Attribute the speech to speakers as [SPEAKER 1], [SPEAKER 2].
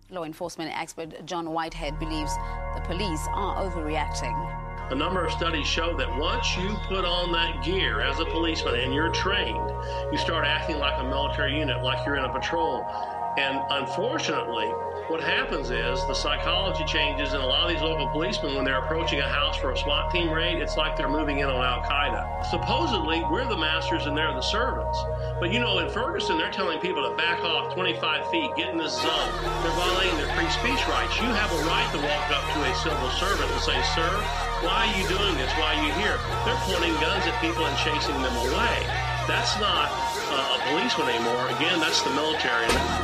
[SPEAKER 1] Law enforcement expert John Whitehead believes the police are overreacting.
[SPEAKER 2] A number of studies show that once you put on that gear as a policeman and you're trained, you start acting like a military unit, like you're in a patrol. And unfortunately, what happens is the psychology changes in a lot of these local policemen when they're approaching a house for a SWAT team raid. It's like they're moving in on Al-Qaeda. Supposedly, we're the masters and they're the servants. But you know, in Ferguson, they're telling people to back off 25 feet, get in this zone. They're violating their free speech rights. You have a right to walk up to a civil servant and say, sir, why are you doing this? Why are you here? They're pointing guns at people and chasing them away. That's not a policeman anymore. Again, that's the military.